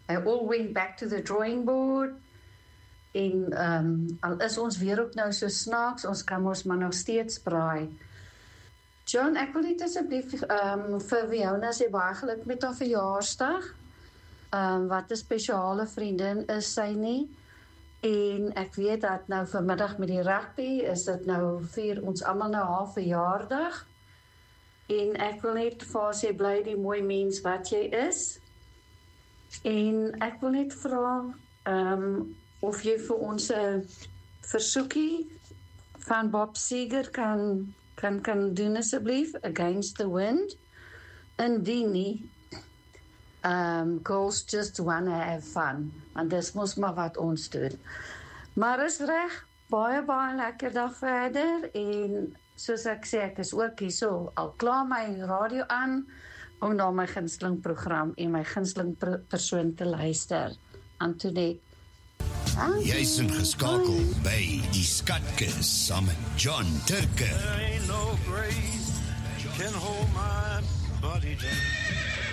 I all went back to the drawing board. En al is ons weer ook nou so snaaks, ons kan ons maar nog steeds braai. John, ek wil net asseblief vir Fiona sê baie geluk met haar verjaarsdag. Wat 'n spesiale vriendin is sy nie. En ek weet dat nou vanmiddag met die rugby is dit nou vier ons almal nou haar verjaardag. En ek wil net vir haar sê bly die mooi mens wat jy is. En ek wil net vra of jy vir ons 'n versoekie van Bob Seger kan doen asseblief, Against the Wind. Indien nie, girls just wanna have fun. Want dis mos maar wat ons doen. Maar is reg, baie lekker dag verder. En soos ek sê, ek is ook hier so, al klaar my radio aan, om na my gunsteling program en my gunsteling persoon te luister. Antoinette. Jy's ingeskakel by die Skatkis saam met John Turker. There ain't no grave can hold my body down.